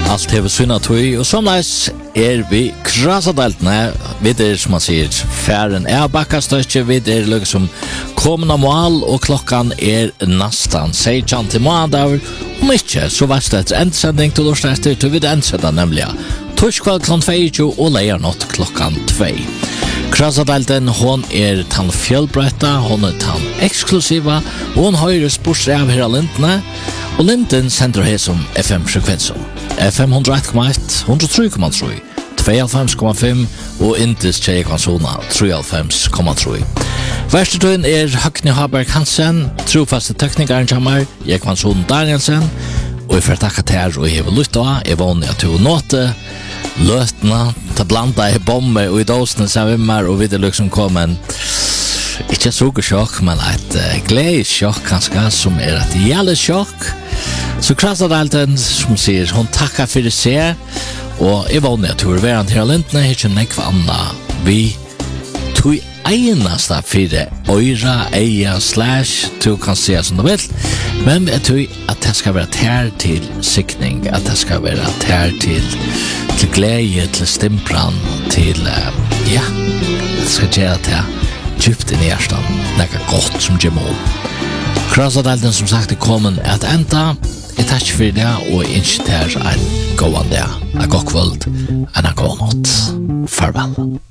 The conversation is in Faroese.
Allt hever synna tøy, og somleis vi krasadaltene, vi som man sier, færen bakkastøtje, vi liksom kommende mål, og klokkan nastan 16 til måneder, om ikke, så varst det etter endsending til årsdagstur, til vi endsenda nemlig, torskvall klokkan 22, og leiernått klokkan 2. Krasadalten, hon tann fjellbrøtta, hon tann eksklusiva, og hon høyres bortsett av her lintene, og linten sender her som FM-frekvensen. FM 101,1, 103,3, 92,5 og Intis Tjeikvansona 93,3. Verstutøyen Høgni Haberg Hansen, trofaste teknikeren kommer, Jekvansson Danielsen, og jeg får takke til her og jeg vil lytte av, jeg vågner til å nåte, løtene, ta blanda i bombe og i dåsene som vimmer, og videre liksom kommer ikke sukkersjokk, men et gledesjokk kanskje, som et gjeldesjokk. Så Krasadalten, som sier, hun takkar for det seg, og jeg vågner til å være til lintene, ikke nekva anna. Vi tog eneste for øyra, eia, / du kan se som du vil, men jeg tror at det skal være tær til sikning, at det skal være tær til glede, til stimpran, til, det skal gjøre til djupt inn i hjertan, nekka godt som Jimon. Krasadalten, som sagt, kommet at enda. Jeg takker for det, og jeg ønsker dere en god dag, en god kveld, en god natt. Farvel.